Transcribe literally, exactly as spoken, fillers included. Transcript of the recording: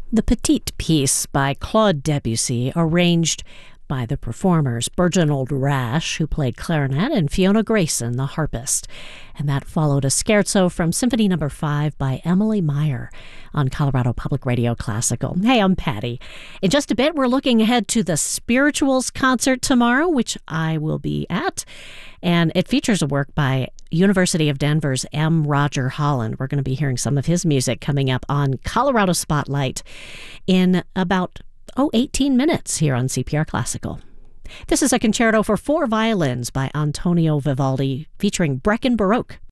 The Petite Piece by Claude Debussy, arranged by the performers Bergenold Rash, who played clarinet, and Fiona Grayson, the harpist. And that followed a scherzo from Symphony Number five by Emily Meyer on Colorado Public Radio Classical. Hey, I'm Patty. In just a bit, we're looking ahead to the Spirituals concert tomorrow, which I will be at. And it features a work by University of Denver's M. Roger Holland. We're going to be hearing some of his music coming up on Colorado Spotlight in about oh, eighteen minutes here on C P R Classical. This is a concerto for four violins by Antonio Vivaldi featuring Brecken Baroque.